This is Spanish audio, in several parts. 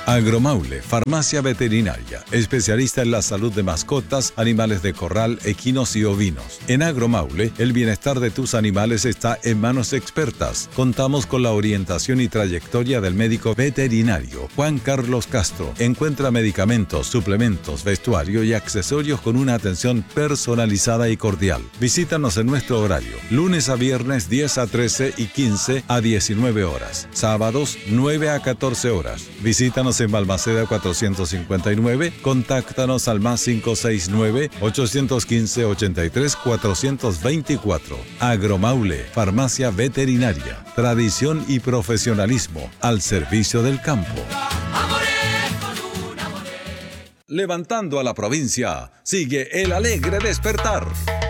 Agromaule, farmacia veterinaria, especialista en la salud de mascotas, animales de corral, equinos y ovinos. En Agromaule, el bienestar de tus animales está en manos expertas. Contamos con la orientación y trayectoria del médico veterinario Juan Carlos Castro. Encuentra medicamentos, suplementos, vestuario y accesorios con una atención personalizada y cordial. Visítanos en nuestro horario, lunes a viernes 10 a 13 y 15 a 19 horas. Sábados 9 a 14 horas. Visítanos en Balmaceda 459, contáctanos al más 569-815-83-424. Agromaule, farmacia veterinaria, tradición y profesionalismo al servicio del campo. Levantando a la provincia, sigue el alegre despertar.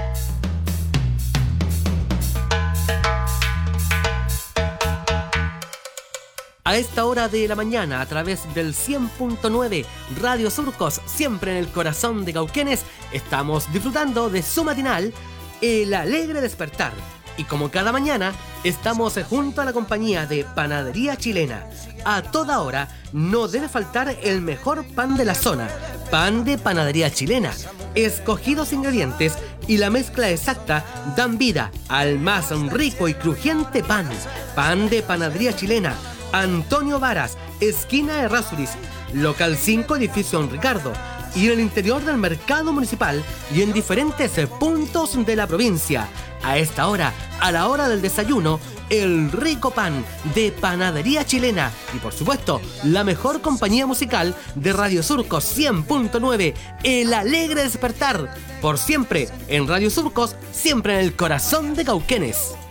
A esta hora de la mañana, a través del 100.9 Radio Surcos, siempre en el corazón de Cauquenes, estamos disfrutando de su matinal, El Alegre Despertar. Y como cada mañana, estamos junto a la compañía de Panadería Chilena. A toda hora, no debe faltar el mejor pan de la zona. Pan de Panadería Chilena. Escogidos ingredientes y la mezcla exacta dan vida al más rico y crujiente pan. Pan de Panadería Chilena. Antonio Varas, esquina Errázuriz, local 5, edificio Don Ricardo, y en el interior del mercado municipal y en diferentes puntos de la provincia. A esta hora, a la hora del desayuno, el rico pan de Panadería Chilena y por supuesto, la mejor compañía musical de Radio Surcos 100.9, El Alegre Despertar. Por siempre en Radio Surcos, siempre en el corazón de Cauquenes.